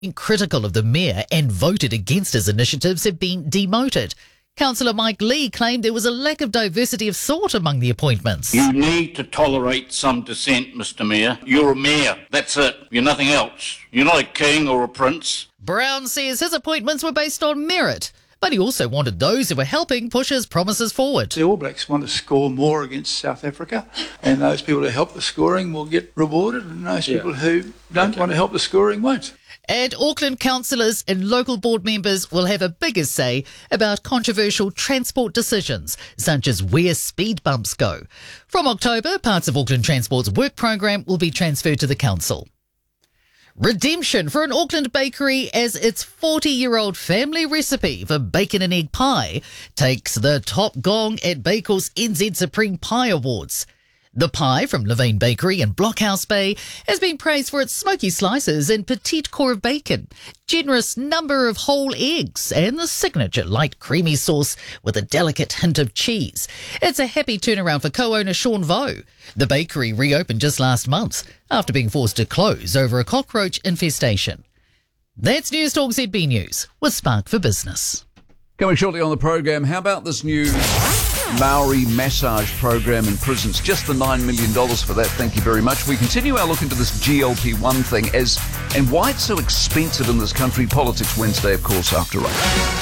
critical of the mayor and voted against his initiatives have been demoted. Councillor Mike Lee claimed there was a lack of diversity of thought among the appointments. You need to tolerate some dissent, Mr Mayor. You're a mayor. That's it. You're nothing else. You're not a king or a prince. Brown says his appointments were based on merit, but he also wanted those who were helping push his promises forward. The All Blacks want to score more against South Africa, and those people who help the scoring will get rewarded, and those people who don't want to help the scoring won't. And Auckland councillors and local board members will have a bigger say about controversial transport decisions, such as where speed bumps go. From October, parts of Auckland Transport's work program will be transferred to the council. Redemption for an Auckland bakery as its 40-year-old family recipe for bacon and egg pie takes the top gong at Bakel's NZ Supreme Pie Awards. The pie from Levain Bakery in Blockhouse Bay has been praised for its smoky slices and petite core of bacon, generous number of whole eggs, and the signature light creamy sauce with a delicate hint of cheese. It's a happy turnaround for co-owner Sean Vo. The bakery reopened just last month after being forced to close over a cockroach infestation. That's News Talk ZB News with Spark for Business. Coming shortly on the program, how about this new Maori massage program in prisons? Just the $9 million for that, thank you very much. We continue our look into this GLP-1 thing and why it's so expensive in this country. Politics Wednesday, of course, after 8.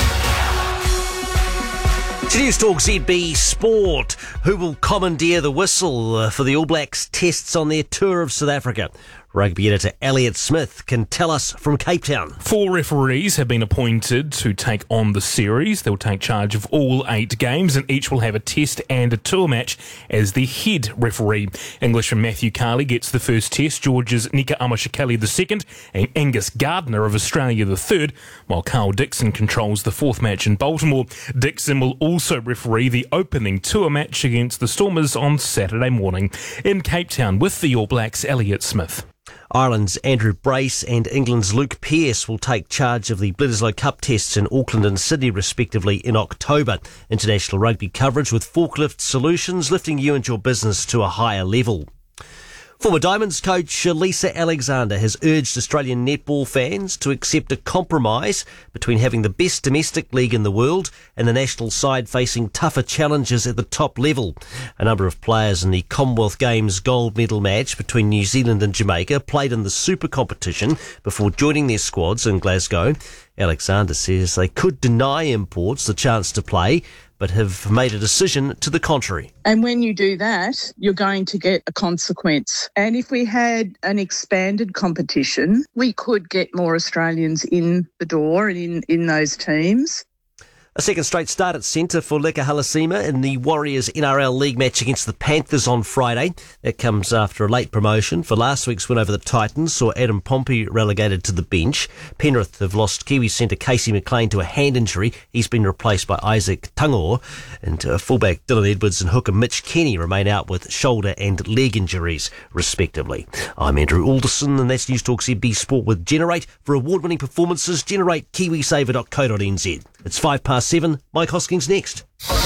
News Talk ZB Sport. Who will commandeer the whistle for the All Blacks tests on their tour of South Africa? Rugby editor Elliot Smith can tell us from Cape Town. 4 referees have been appointed to take on the series. They'll take charge of all 8 games and each will have a test and a tour match as the head referee. Englishman Matthew Carley gets the first test, Georgia's Nika Amashikeli the second, and Angus Gardner of Australia the third, while Carl Dixon controls the 4th match in Baltimore. Dixon will also referee the opening tour match against the Stormers on Saturday morning. In Cape Town with the All Blacks, Elliot Smith. Ireland's Andrew Brace and England's Luke Pearce will take charge of the Bledisloe Cup tests in Auckland and Sydney respectively in October. International rugby coverage with Forklift Solutions, lifting you and your business to a higher level. Former Diamonds coach Lisa Alexander has urged Australian netball fans to accept a compromise between having the best domestic league in the world and the national side facing tougher challenges at the top level. A number of players in the Commonwealth Games gold medal match between New Zealand and Jamaica played in the super competition before joining their squads in Glasgow. Alexander says they could deny imports the chance to play, but have made a decision to the contrary. And when you do that, you're going to get a consequence. And if we had an expanded competition, we could get more Australians in the door and in those teams. A second straight start at centre for Leka Halasima in the Warriors NRL League match against the Panthers on Friday. That comes after a late promotion for last week's win over the Titans, saw Adam Pompey relegated to the bench. Penrith have lost Kiwi centre Casey McLean to a hand injury. He's been replaced by Isaac Tangor, and fullback Dylan Edwards and hooker Mitch Kenny remain out with shoulder and leg injuries, respectively. I'm Andrew Alderson, and that's News Talk ZB Sport with Generate. For award-winning performances, generate kiwisaver.co.nz. It's 7:05. Mike Hoskins next.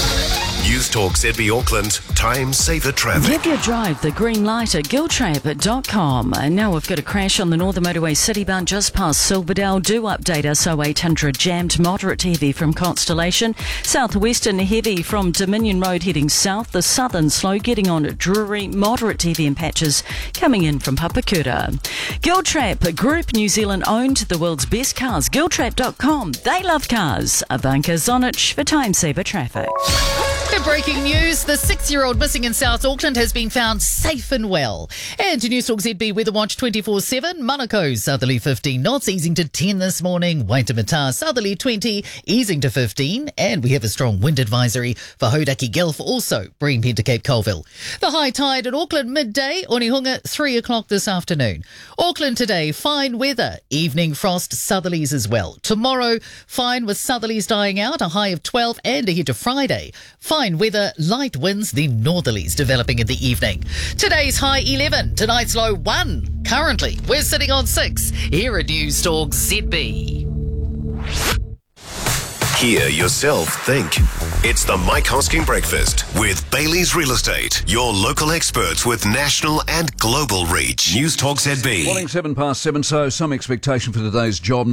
News Talk ZB Auckland. Time saver traffic. Give your drive the green light at giltrap.com. And now we've got a crash on the Northern Motorway Citybound just past Silverdale. Do update us. 0800 jammed, moderate to heavy from Constellation. Southwestern heavy from Dominion Road heading south. The southern slow getting on at Drury. Moderate to heavy in patches coming in from Papakura. Giltrap Group, New Zealand owned, the world's best cars. Giltrap.com. They love cars. Ivanka Zonich for time saver traffic. The breaking news, the 6-year-old missing in South Auckland has been found safe and well. And to News Talk ZB Weather Watch 24/7, Manukau southerly 15 knots, easing to 10 this morning. Waitemata southerly 20, easing to 15. And we have a strong wind advisory for Hodaki Gulf, also bringing head to Cape Colville. The high tide at Auckland midday, Onehunga 3 o'clock this afternoon. Auckland today, fine weather, evening frost, southerlies as well. Tomorrow, fine with southerlies dying out, a high of 12 and ahead to Friday. Fine weather, light winds, then northerlies developing in the evening. Today's high 11, tonight's low 1. Currently, we're sitting on 6 here at News Talk ZB. Hear yourself think. It's the Mike Hosking Breakfast with Bailey's Real Estate, your local experts with national and global reach. News Talk ZB. Morning, 7 past 7, so some expectation for today's job